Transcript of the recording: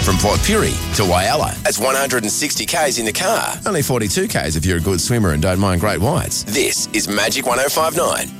From Port Pirie to Whyalla. That's 160 k's in the car. Only 42 k's if you're a good swimmer and don't mind great whites. This is Magic 105.9.